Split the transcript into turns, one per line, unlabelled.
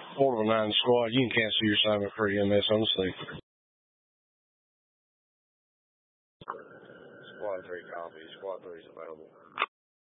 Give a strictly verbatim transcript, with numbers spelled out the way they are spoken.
four oh nine squad, you can cancel your assignment for E M S on the scene.
Squad three copy. Squad three is available.